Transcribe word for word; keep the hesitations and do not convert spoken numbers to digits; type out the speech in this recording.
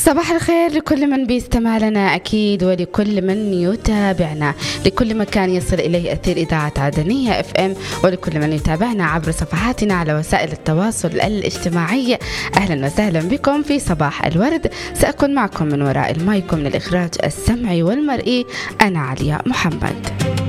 صباح الخير لكل من بيستمع لنا أكيد، ولكل من يتابعنا، لكل مكان يصل إليه أثير إذاعة عدنية اف ام، ولكل من يتابعنا عبر صفحاتنا على وسائل التواصل الاجتماعي. أهلا وسهلا بكم في صباح الورد. سأكون معكم من وراء المايك من الإخراج السمعي والمرئي أنا علياء محمد.